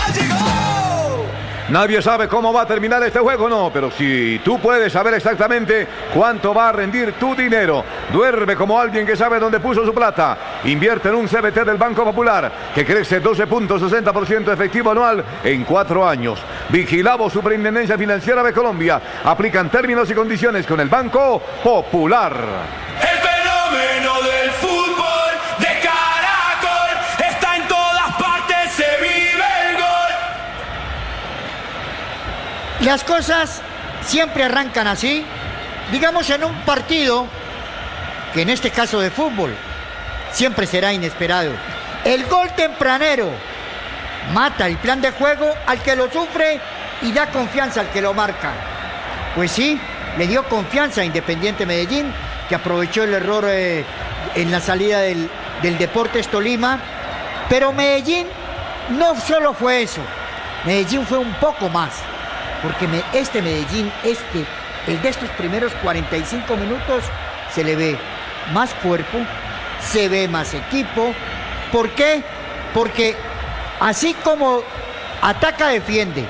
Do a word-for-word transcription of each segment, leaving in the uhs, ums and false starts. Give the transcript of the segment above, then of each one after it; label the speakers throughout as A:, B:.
A: Nadie sabe cómo va a terminar este juego, no, pero si tú puedes saber exactamente cuánto va a rendir tu dinero. Duerme como alguien que sabe dónde puso su plata. Invierte en un C B T del Banco Popular que crece doce punto sesenta por ciento efectivo anual en cuatro años. Vigilado Superintendencia Financiera de Colombia. Aplican términos y condiciones con el Banco Popular.
B: El fenómeno del fútbol de Caracol está en todas partes, se vive el gol.
C: Las cosas siempre arrancan así, digamos en un partido, que en este caso de fútbol, siempre será inesperado. El gol tempranero mata el plan de juego al que lo sufre y da confianza al que lo marca. Pues sí, le dio confianza a Independiente Medellín, que aprovechó el error eh, en la salida del, del Deportes Tolima. Pero Medellín no solo fue eso, Medellín fue un poco más. Porque me, este Medellín, este, el de estos primeros cuarenta y cinco minutos, se le ve más cuerpo, se ve más equipo. ¿Por qué? Porque así como ataca, defiende,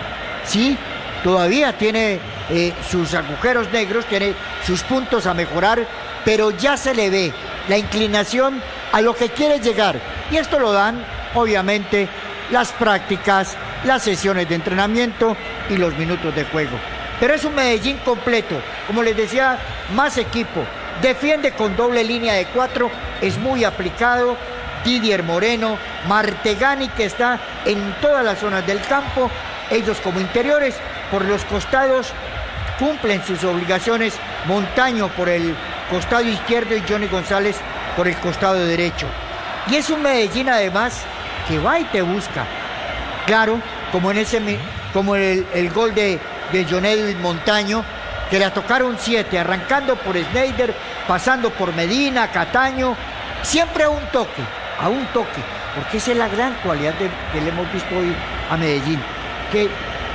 C: sí, todavía tiene eh, sus agujeros negros, tiene sus puntos a mejorar, pero ya se le ve la inclinación a lo que quiere llegar. Y esto lo dan, obviamente, las prácticas, las sesiones de entrenamiento y los minutos de juego. Pero es un Medellín completo, como les decía, más equipo, defiende con doble línea de cuatro, es muy aplicado. Didier Moreno, Martegani, que está en todas las zonas del campo, ellos como interiores, por los costados cumplen sus obligaciones, Montaño por el costado izquierdo y Johnny González por el costado derecho. Y es un Medellín además que va y te busca. Claro, como en ese como el, el gol de, de Jonel Montaño, que le tocaron siete, arrancando por Schneider, pasando por Medina, Cataño, siempre a un toque, a un toque, porque esa es la gran cualidad de, que le hemos visto hoy a Medellín, que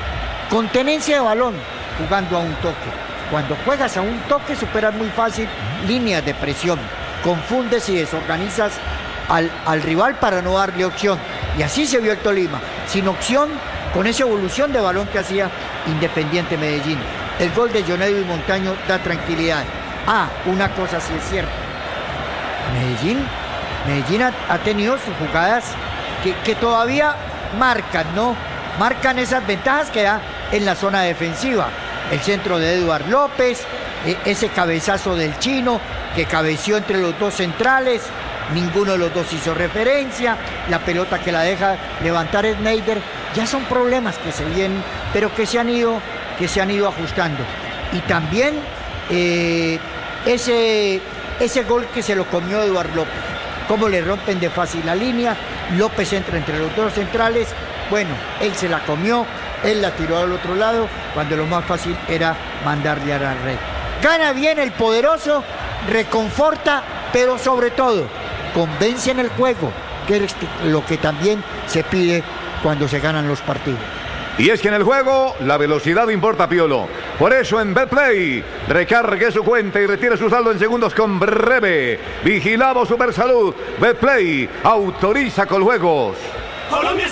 C: con tenencia de balón, jugando a un toque. Cuando juegas a un toque superas muy fácil líneas de presión, confundes y desorganizas al, al rival para no darle opción. Y así se vio el Tolima, sin opción, con esa evolución de balón que hacía Independiente Medellín. El gol de Jonel Montaño da tranquilidad. Ah, una cosa sí es cierta. Medellín, Medellín ha, ha tenido sus jugadas que, que todavía marcan, ¿no? Marcan esas ventajas que da en la zona defensiva. El centro de Eduard López, eh, ese cabezazo del Chino que cabeció entre los dos centrales, ninguno de los dos hizo referencia, la pelota que la deja levantar Schneider, ya son problemas que se vienen, pero que se han ido, que se han ido ajustando. Y también eh, ese, ese gol que se lo comió Eduard López, cómo le rompen de fácil la línea, López entra entre los dos centrales, bueno, él se la comió, él la tiró al otro lado, cuando lo más fácil era mandarle a la red. Gana bien el poderoso, reconforta, pero sobre todo, convence en el juego, que es lo que también se pide cuando se ganan los partidos.
A: Y es que en el juego la velocidad importa, Piolo. Por eso en Betplay, recargue su cuenta y retire su saldo en segundos con Breve. Vigilado Supersalud. Betplay autoriza con juegos.
B: Colombia